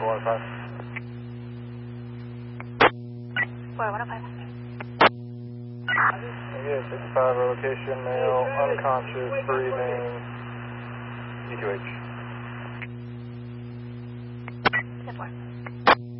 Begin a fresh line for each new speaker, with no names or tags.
415.
Yes, 65 location, male, unconscious, breathing, EQH.
10-4.